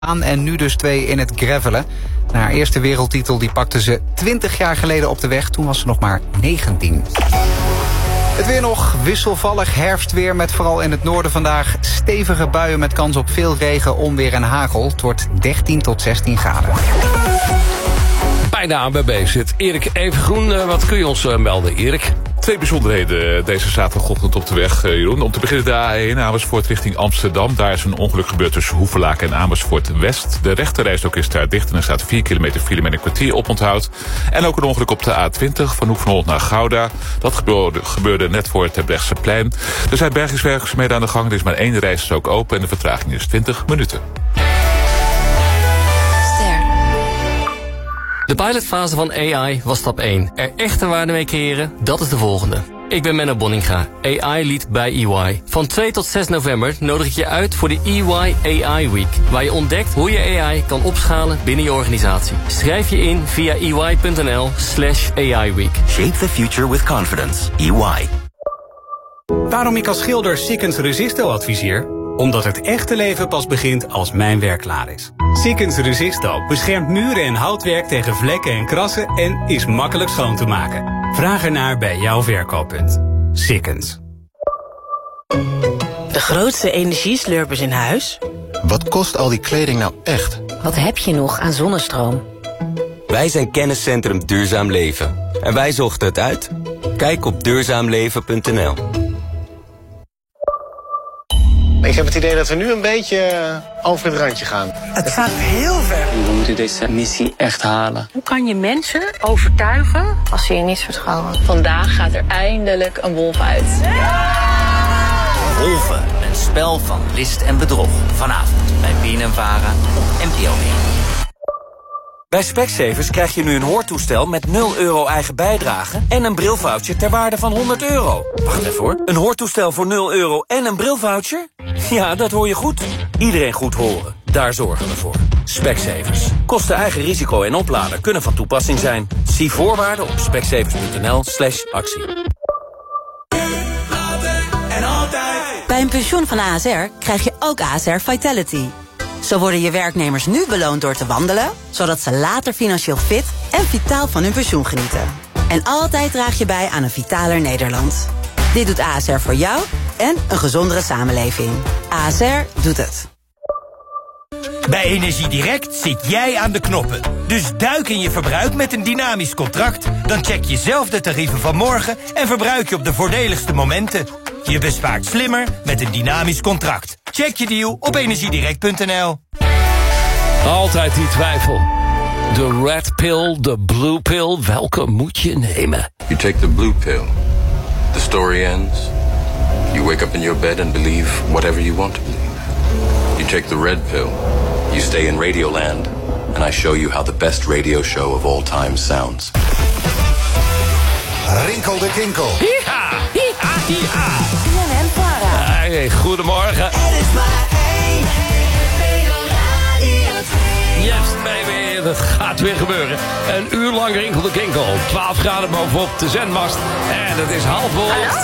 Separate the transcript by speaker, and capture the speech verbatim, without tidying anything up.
Speaker 1: aan en nu dus twee in het gravelen. Na haar eerste wereldtitel die pakte ze twintig jaar geleden op de weg. Toen was ze nog maar negentien. Het weer nog wisselvallig herfstweer met vooral in het noorden vandaag stevige buien met kans op veel regen, onweer en hagel. Het wordt dertien tot zestien graden.
Speaker 2: Bij de A N W B zit Erik Evengroen. Uh, wat kun je ons uh, melden, Erik?
Speaker 3: Twee bijzonderheden deze zaterdagochtend op de weg, uh, Jeroen. Om te beginnen de A één Amersfoort richting Amsterdam. Daar is een ongeluk gebeurd tussen Hoevelaken en Amersfoort West. De rechterrijstrook is daar dicht en er staat vier kilometer file met een kwartier oponthoud. En ook een ongeluk op de A twintig van Hoek van Holland naar Gouda. Dat gebeurde, gebeurde net voor het Terbrechtseplein. Er zijn bergingswerkzaamheden aan de gang. Er is maar één rijstrook open en de vertraging is twintig minuten.
Speaker 4: De pilotfase van A I was stap één. Er echte waarde mee creëren, dat is de volgende. Ik ben Menno Bonninga, A I-lead bij E Y. Van twee tot zes november nodig ik je uit voor de E Y A I Week, waar je ontdekt hoe je A I kan opschalen binnen je organisatie. Schrijf je in via ey.nl slash AI Week.
Speaker 5: Shape the future with confidence. E Y.
Speaker 6: Waarom ik als schilder Sikkens Resisto adviseer? Omdat het echte leven pas begint als mijn werk klaar is. Sikkens Resisto beschermt muren en houtwerk tegen vlekken en krassen en is makkelijk schoon te maken. Vraag ernaar bij jouw verkooppunt. Sikkens.
Speaker 7: De grootste energieslurpers in huis?
Speaker 8: Wat kost al die kleding nou echt?
Speaker 7: Wat heb je nog aan zonnestroom?
Speaker 9: Wij zijn kenniscentrum Duurzaam Leven. En wij zochten het uit. Kijk op duurzaamleven punt n l.
Speaker 10: Ik heb het idee dat we nu een beetje over het randje gaan.
Speaker 11: Het gaat heel ver.
Speaker 12: We moeten deze missie echt halen.
Speaker 13: Hoe kan je mensen overtuigen
Speaker 14: als ze je niet vertrouwen?
Speaker 15: Vandaag gaat er eindelijk een wolf uit.
Speaker 5: Wolven, een spel van list en bedrog. Vanavond bij B N N Vara op N P O één.
Speaker 9: Bij Specsavers krijg je nu een hoortoestel met nul euro eigen bijdrage en een brilvoucher ter waarde van honderd euro. Wacht even hoor. Een hoortoestel voor nul euro en een brilvoucher? Ja, dat hoor je goed. Iedereen goed horen. Daar zorgen we voor. Specsavers. Kosten eigen risico en oplader kunnen van toepassing zijn. Zie voorwaarden op specsavers.nl slash actie.
Speaker 16: Bij een pensioen van A S R krijg je ook A S R Vitality. Zo worden je werknemers nu beloond door te wandelen, zodat ze later financieel fit en vitaal van hun pensioen genieten. En altijd draag je bij aan een vitaler Nederland. Dit doet A S R voor jou en een gezondere samenleving. A S R doet het.
Speaker 17: Bij Energiedirect zit jij aan de knoppen. Dus duik in je verbruik met een dynamisch contract. Dan check je zelf de tarieven van morgen en verbruik je op de voordeligste momenten. Je bespaart slimmer met een dynamisch contract. Check je deal op energiedirect punt n l.
Speaker 2: Altijd die twijfel. De red pill, de blue pill, welke moet je nemen?
Speaker 18: You take the blue pill. The story ends. You wake up in your bed and believe whatever you want to believe. You take the red pill. You stay in Radioland. And I show you how the best radio show of all time sounds.
Speaker 8: Rinkel de Kinkel.
Speaker 2: Hiha, hiha, hiha.
Speaker 7: B N N Vara.
Speaker 2: Hey, goedemorgen.
Speaker 7: Er is maar één.
Speaker 2: Yes, baby, dat gaat weer gebeuren. Een uur lang Rinkel de Kinkel. twaalf graden bovenop de zendmast. En het is half vol.